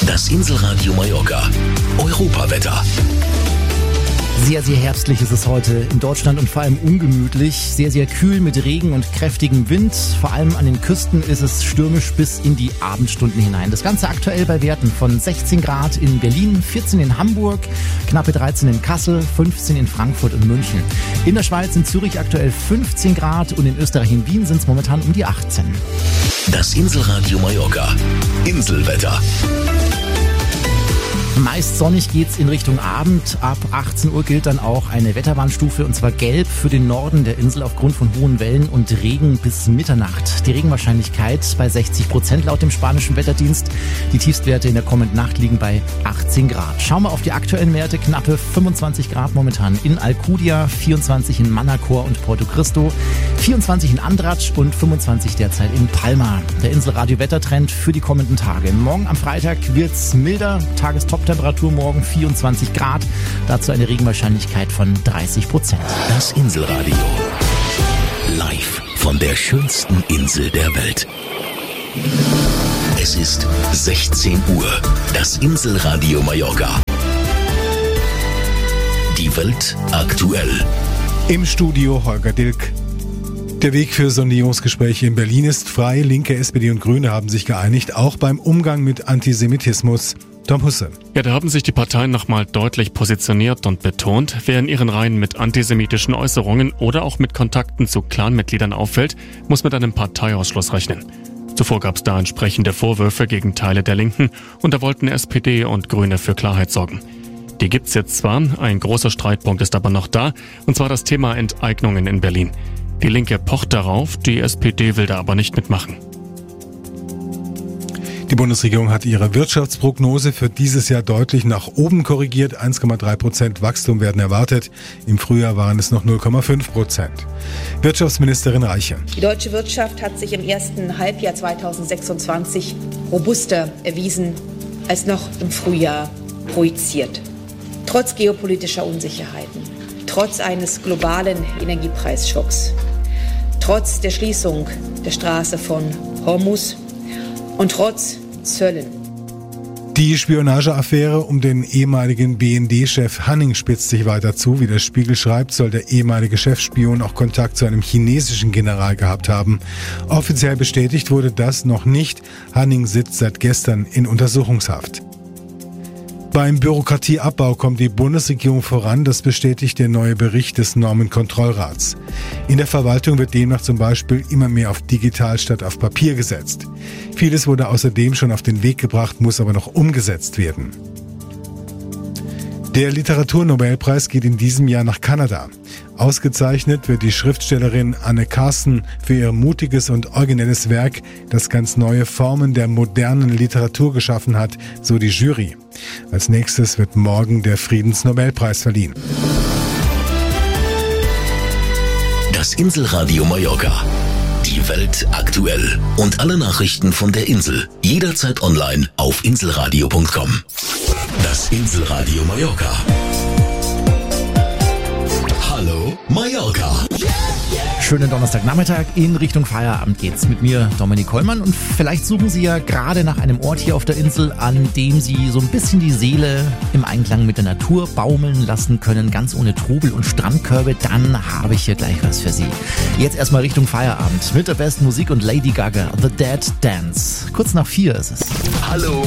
Das Inselradio Mallorca. Europawetter. Sehr, sehr herbstlich ist es heute in Deutschland und vor allem ungemütlich. Sehr, sehr kühl mit Regen und kräftigem Wind. Vor allem an den Küsten ist es stürmisch bis in die Abendstunden hinein. Das Ganze aktuell bei Werten von 16 Grad in Berlin, 14 in Hamburg, knappe 13 in Kassel, 15 in Frankfurt und München. In der Schweiz, in Zürich aktuell 15 Grad und in Österreich, in Wien sind es momentan um die 18. Das Inselradio Mallorca. Inselwetter. Meist sonnig geht's in Richtung Abend. Ab 18 Uhr gilt dann auch eine Wetterwarnstufe, und zwar gelb für den Norden der Insel aufgrund von hohen Wellen und Regen bis Mitternacht. Die Regenwahrscheinlichkeit bei 60% laut dem spanischen Wetterdienst. Die Tiefstwerte in der kommenden Nacht liegen bei 18 Grad. Schauen wir auf die aktuellen Werte. Knappe 25 Grad momentan in Alcudia, 24 in Manacor und Porto Cristo, 24 in Andratx und 25 derzeit in Palma. Der Inselradio-Wettertrend für die kommenden Tage. Morgen am Freitag wird's milder. Tagestop-Temperatur morgen 24 Grad. Dazu eine Regenwahrscheinlichkeit von 30%. Das Inselradio. Live von der schönsten Insel der Welt. Es ist 16 Uhr. Das Inselradio Mallorca. Die Welt aktuell. Im Studio Holger Dilk. Der Weg für Sondierungsgespräche in Berlin ist frei. Linke, SPD und Grüne haben sich geeinigt, auch beim Umgang mit Antisemitismus. Tom Husse. Ja, da haben sich die Parteien nochmal deutlich positioniert und betont, wer in ihren Reihen mit antisemitischen Äußerungen oder auch mit Kontakten zu Clanmitgliedern auffällt, muss mit einem Parteiausschluss rechnen. Zuvor gab es da entsprechende Vorwürfe gegen Teile der Linken und da wollten SPD und Grüne für Klarheit sorgen. Die gibt's jetzt zwar, ein großer Streitpunkt ist aber noch da, und zwar das Thema Enteignungen in Berlin. Die Linke pocht darauf, die SPD will da aber nicht mitmachen. Die Bundesregierung hat ihre Wirtschaftsprognose für dieses Jahr deutlich nach oben korrigiert. 1,3% Wachstum werden erwartet. Im Frühjahr waren es noch 0,5%. Wirtschaftsministerin Reiche. Die deutsche Wirtschaft hat sich im ersten Halbjahr 2026 robuster erwiesen als noch im Frühjahr projiziert. Trotz geopolitischer Unsicherheiten, trotz eines globalen Energiepreisschocks, trotz der Schließung der Straße von Hormuz und trotz Zöllen. Die Spionageaffäre um den ehemaligen BND-Chef Hanning spitzt sich weiter zu. Wie der Spiegel schreibt, soll der ehemalige Chefspion auch Kontakt zu einem chinesischen General gehabt haben. Offiziell bestätigt wurde das noch nicht. Hanning sitzt seit gestern in Untersuchungshaft. Beim Bürokratieabbau kommt die Bundesregierung voran, das bestätigt der neue Bericht des Normenkontrollrats. In der Verwaltung wird demnach zum Beispiel immer mehr auf digital statt auf Papier gesetzt. Vieles wurde außerdem schon auf den Weg gebracht, muss aber noch umgesetzt werden. Der Literaturnobelpreis geht in diesem Jahr nach Kanada. Ausgezeichnet wird die Schriftstellerin Anne Carson für ihr mutiges und originelles Werk, das ganz neue Formen der modernen Literatur geschaffen hat, so die Jury. Als nächstes wird morgen der Friedensnobelpreis verliehen. Das Inselradio Mallorca. Die Welt aktuell. Und alle Nachrichten von der Insel. Jederzeit online auf inselradio.com. Das Inselradio Mallorca. Hallo Mallorca. Schönen Donnerstagnachmittag, in Richtung Feierabend geht's mit mir, Dominik Kollmann, und vielleicht suchen Sie ja gerade nach einem Ort hier auf der Insel, an dem Sie so ein bisschen die Seele im Einklang mit der Natur baumeln lassen können, ganz ohne Trubel und Strandkörbe. Dann habe ich hier gleich was für Sie. Jetzt erstmal Richtung Feierabend mit der besten Musik und Lady Gaga, The Dead Dance. Kurz nach 4 ist es. Hallo